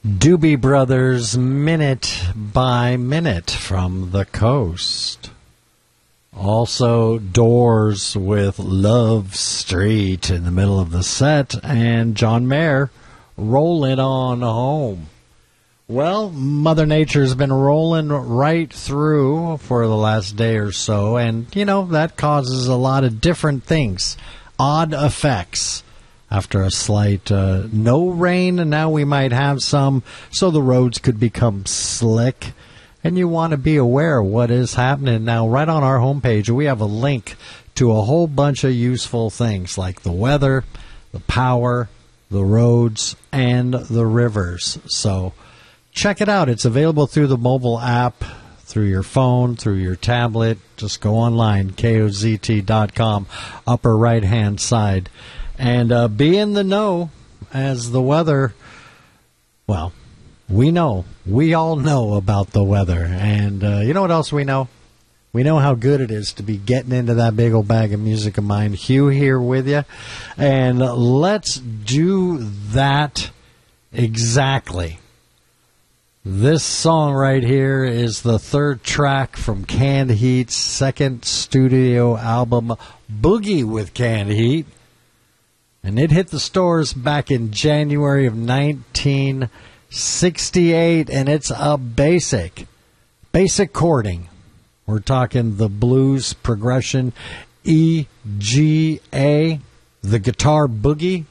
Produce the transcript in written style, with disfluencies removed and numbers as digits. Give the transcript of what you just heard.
Doobie Brothers, Minute by Minute from the Coast. Also, Doors with Love Street in the middle of the set, and John Mayer, Roll It On Home. Well, Mother Nature's been rolling right through for the last day or so, and, that causes a lot of different things, odd effects. After a slight no rain, and now we might have some, so the roads could become slick. And you want to be aware of what is happening. Now, right on our homepage, we have a link to a whole bunch of useful things like the weather, the power, the roads, and the rivers. So check it out. It's available through the mobile app, through your phone, through your tablet. Just go online, KOZT.com, upper right-hand side. And be in the know as the weather, well, we all know about the weather. And you know what else we know? We know how good it is to be getting into that big old bag of music of mine. Hugh here with you. And let's do that exactly. This song right here is the third track from Canned Heat's second studio album, Boogie with Canned Heat. And it hit the stores back in January of 1968, and it's a basic chording. We're talking the blues progression, E, G, A, the guitar boogie,